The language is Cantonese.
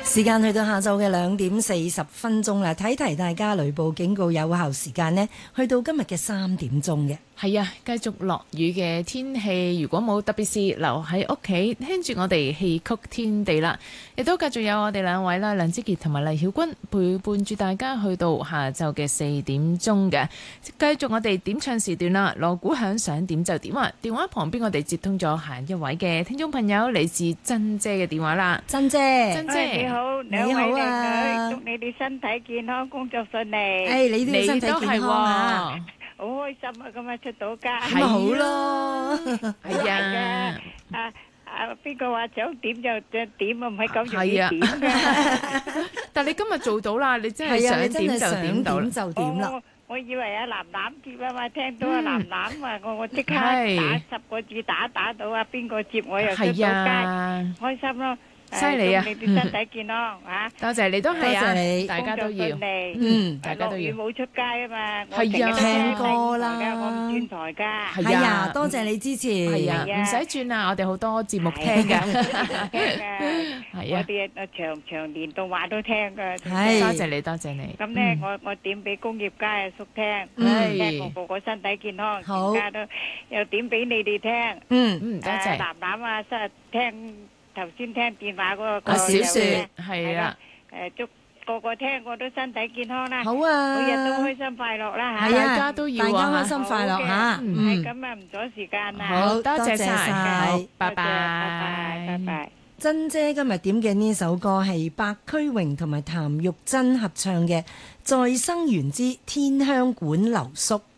時間去到下晝嘅2:40啦，提提大家雷暴警告有效時間呢，去到今日嘅3點嘅。 係啊，繼續落雨嘅天氣，如果冇特別事，留喺屋企聽住我哋戲曲天地啦。亦都繼續有我哋兩位啦，梁之傑同埋黎曉君陪伴住大家去到下晝嘅4點嘅。繼續我哋點唱時段啦，鑼鼓響想點就點啊！電話旁邊我哋接通咗下一位嘅聽眾朋友，嚟自珍姐嘅電話啦。 珍姐， 珍姐你好，兩位靚女，祝你哋身體健康，工作順利。 你都要身體健康啊！ 好開心啊！今日出到街， 咁咪好咯。 係啊， 邊個話想點就點啊，唔係咁容易點嘅。 但係你今日做到啦，你真係想點就點到就點啦。 我以為阿楠楠接啊嘛，聽到阿楠楠話我即刻打10個字打到啊，邊個接我又出到街，開心咯！ 犀利啊！ 祝你哋身體健康嚇， 多謝你都係啊！ 多謝你， 大家都要，大家都要。 冇出街啊嘛， 係啊， 聽歌啦， 我唔轉台㗎。 係啊，多謝你支持。 係啊，唔使轉啊，我哋好多節目聽㗎。係啊， 我哋長年動畫都聽㗎。 係， 多謝你，多謝你。 咁咧，我點俾工業家阿叔聽，聽個個身體健康，全家都又點俾你哋聽。 多謝。 楠楠啊，真係聽。頭先聽電話嗰個小説係啊， 祝個個聽我都身體健康啦， 好啊， 每日都開心快樂啦嚇， 大家都要啊， 大家開心快樂嚇， 係咁啊，唔阻時間啦， 好多謝晒， 拜拜。 珍姐今日點嘅呢首歌係白駒榮同埋譚玉珍合唱嘅《在生緣之天香館留宿》。